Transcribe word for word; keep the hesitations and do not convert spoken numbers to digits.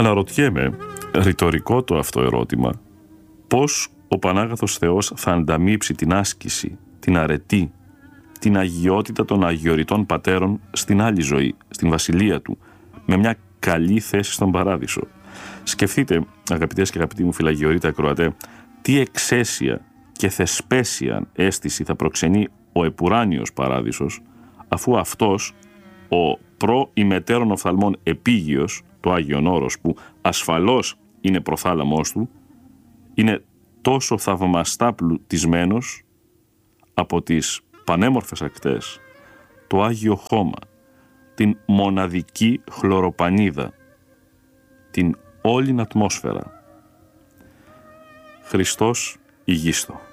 Αναρωτιέμαι, ρητορικό το αυτό ερώτημα, πώς ο Πανάγαθος Θεός θα ανταμείψει την άσκηση, την αρετή, την αγιότητα των αγιοριτών πατέρων στην άλλη ζωή, στην βασιλεία του, με μια καλή θέση στον παράδεισο. Σκεφτείτε, αγαπητές και αγαπητοί μου φιλαγιορείτε ακροατέ, τι εξαίσια και θεσπέσια αίσθηση θα προξενεί ο επουράνιος παράδεισος, αφού αυτός, ο προ-ημετέρων οφθαλμών επίγειος, το Άγιον Όρος, που ασφαλώς είναι προθάλαμός του, είναι τόσο θαυμαστά πλουτισμένος από τις πανέμορφες ακτές, το Άγιο Χώμα, την μοναδική χλωροπανίδα, την όλην ατμόσφαιρα. Χριστός ηγίστο.